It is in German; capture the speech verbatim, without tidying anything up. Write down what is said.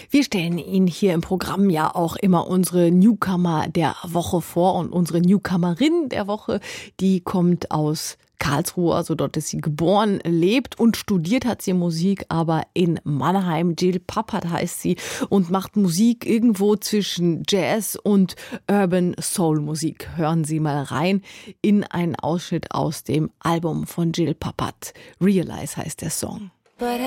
Wir stellen Ihnen hier im Programm ja auch immer unsere Newcomer der Woche vor und unsere Newcomerin der Woche, die kommt aus Karlsruhe, also dort ist sie geboren, lebt und studiert hat sie Musik, aber in Mannheim. Jill Pappert heißt sie und macht Musik irgendwo zwischen Jazz und Urban Soul Musik. Hören Sie mal rein in einen Ausschnitt aus dem Album von Jill Pappert. Realize heißt der Song. But